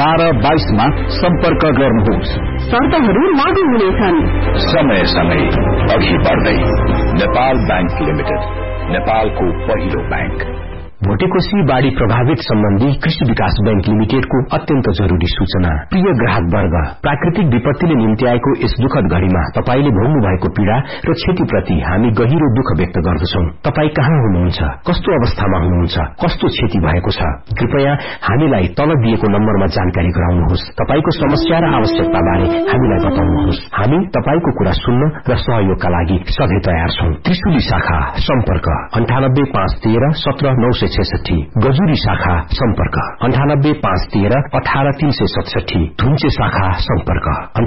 1222 मा सम्पर्क गर्नुहोस्। शर्तहरू लागू हुनेछन्। समय सँगै अघि बढ्दै नेपाल बैंक लिमिटेड, नेपालको पहिलो बैंक। भोटेकोशी बाढ़ी प्रभावित सम्बन्धी कृषि विकास बैंक लिमिटेडको अत्यन्त जरूरी सूचना। प्रिय ग्राहक वर्ग, प्राकृतिक विपत्तिले निम्ति आएको यस दुखद घड़ीमा तपाईले भोग्नु भएको पीड़ा र क्षतिप्रति हामी गहिरो दुःख व्यक्त गर्दछौं। तपाई कहाँ हुनुहुन्छ, कस्तो अवस्थामा हुनुहुन्छ, कस्तो क्षति भएको छ, कृपया हामीलाई तल दिएको नम्बरमा जानकारी गराउनुहोस्। तपाईको समस्या र आवश्यकता बारे हामीलाई बताउनुहोस्। हामी तपाईको कुरा सुन्न र सहयोगका लागि सधैं तयार छौं। त्रिशुली शाखा सम्पर्क 9851317966। गजुरी शाखा सम्पर्क 9851318367। धुन्चे शाखा सम्पर्क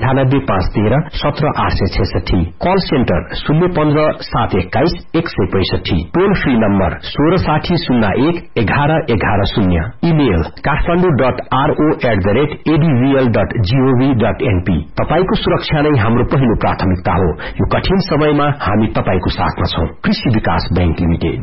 9851317866। Call centre 01571216165। टोल फ्री नम्बर 1660011110। Email kathmandu.ro@advl.gov.np। तपाईको सुरक्षा नै हाम्रो पहिलो प्राथमिकता हो। यो कठिन समयमा हामी तपाईको साथमा छौं। कृषि विकास बैंक लिमिटेड।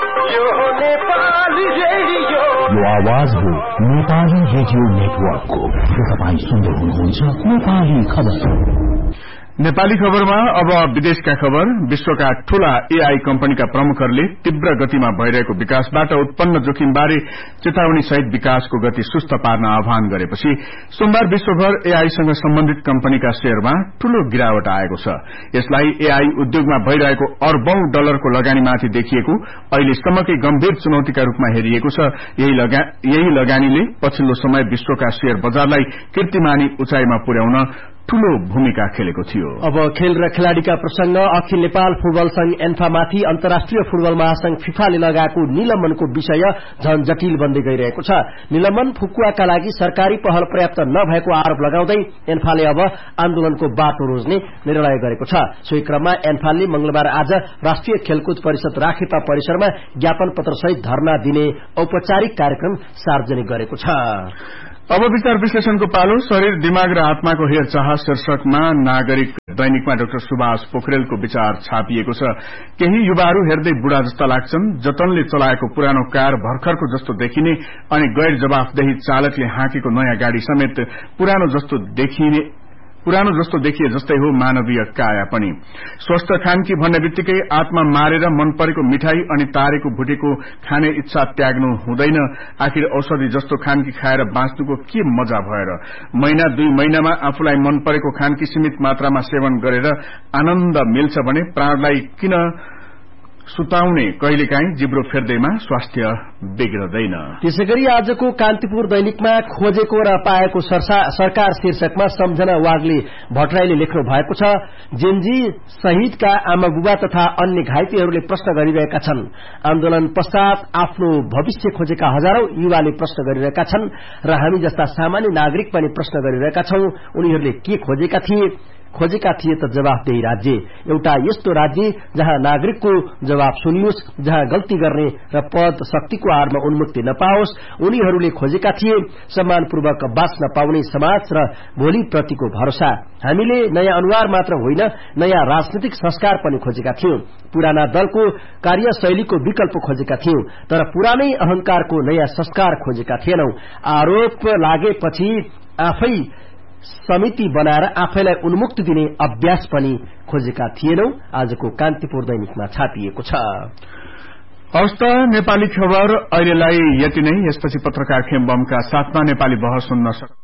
यो आवाज हो नेपाली रेडियो नेटवर्कको। तपाईं सुन्दै हुनुहुन्छ नेपाली खबर। नेपाली खबरमा अब विदेशका खबर। विश्वका ठूला एआई कम्पनीका प्रमुखहरूले तीव्र गतिमा भइरहेको विकासबाट उत्पन्न जोखिमबारे चेतावनी सहित विकासको गति सुस्त पार्न आह्वान गरेपछि सोमबार विश्वभर एआईसँग सम्बन्धित कम्पनीका शेयरमा ठूलो गिरावट आएको छ। यसलाई एआई उद्योगमा भइरहेको अर्बौं डलरको लगानीमाथि देखिएको अहिलेसम्मकै गम्भीर चुनौतीका रूपमा हेरिएको छ। यही लगानीले पछिल्लो समय विश्वका शेयर बजारलाई कीर्तिमानी उचाइमा पुर्याउन ठूलो भूमिका खेलेको थियो। अब खेल र खेलाड़ीका प्रसंग। अखिल नेपाल फुटबल संघ एन्फामाथि अन्तर्राष्ट्रिय फुटबल महासंघ फिफाले लगाएको निलम्बनको विषय झन जटिल बन्दै गइरहेको छ। निलम्बन फुकुवाका लागि सरकारी पहल पर्याप्त नभएको आरोप लगाउँदै एन्फाले अब आन्दोलनको बाटो रोज्ने निर्णय गरेको छ। सोही क्रममा एन्फालले मंगलबार आज राष्ट्रिय खेलकुद परिषद राखेपा परिसरमा ज्ञापन पत्र सहित धरना दिने औपचारिक कार्यक्रम सार्वजनिक गरेको छ। अब विचार विश्लेषणको पालो। शरीर, दिमाग र आत्माको हेरचाह शीर्षकमा नागरिक दैनिकमा डाक्टर सुभाष पोखरेलको विचार छापिएको छ। केही युवाहरू हेर्दै बुढा जस्ता लाग्छन्। जतनले चलाएको पुरानो कार भर्खरको जस्तो देखिने अनि गैर जवाफदेही चालकले हाँकेको नयाँ गाड़ी समेत पुरानो जस्तो देखिए जस्तै हो मानवीय काया पनि। स्वस्थ खानकी भन्ने बित्तिकै आत्मा मारेर मन परेको मिठाई अनि तारेको भुटेको खाने इच्छा त्याग्नु हुँदैन। आखिर औषधि जस्तो खानकी खाएर बाँच्नुको के मजा भएर। महिना 2 महिनामा आफूलाई मन परेको खानकी सीमित मात्रामा सेवन गरेर आनन्द मिल्छ भने प्राणलाई किन सुताउने। कहिलेकाहीँ जिब्रो फेर्दैमा स्वास्थ्य बिग्रदैन। त्यसैगरी आजको कान्तिपुर दैनिकमा खोजेको र पाएको सरकार शीर्षकमा सम्झना वाग्ले भट्टराईले लेख्नु भएको छ। जेनजी शहीदका आमा बुबा तथा अन्य घाइतेहरूले प्रश्न गरिरहेका छन्। आन्दोलन पश्चात आफ्नो भविष्य खोजेका हजारौं युवाले प्रश्न गरिरहेका छन् र हामी जस्ता सामान्य नागरिक पनि प्रश्न गरिरहेका छौं। उनीहरूले के खोजेका थिए त जवाफदेही राज्य। एउटा यस्तो राज्य जहाँ नागरिकको जवाब सुनियोस्, जहाँ गल्ती गर्ने र पद शक्तिको आड़मा उन्मुक्ति नपाओस्। उनीहरूले खोजेका थिए सम्मानपूर्वक बाँच्न पाउने समाज र भोलि प्रतिको भरोसा। हामीले नयाँ अनुहार मात्र होइन, नयाँ राजनीतिक संस्कार पनि खोजेका थियौं। पुराना दलको कार्यशैलीको विकल्प खोजेका थियौं, तर पुरानै अहंकारको नयाँ संस्कार खोजेका थिएनौं। आरोप लागेपछि आफै समिति बनाएर आफैलाई उन्मुक्ति दिने अभ्यास पनि खोजेका थिएनौं। आजको कान्तिपुर दैनिकमा छापिएको छ। हवस् त नेपाली खबर अहिलेलाई यति नै। यसपछि पत्रकार खेमबमका साथमा नेपाली बहस सुन्न